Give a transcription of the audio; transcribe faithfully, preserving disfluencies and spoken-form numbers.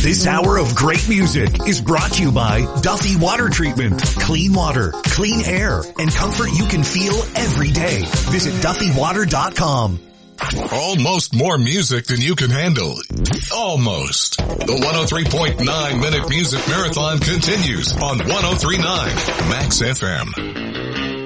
This hour of great music is brought to you by Duffy Water Treatment. Clean water, clean air, and comfort you can feel every day. Visit Duffy Water dot com. Almost more music than you can handle. Almost. The one oh three point nine Minute Music Marathon continues on one oh three point nine Max F M.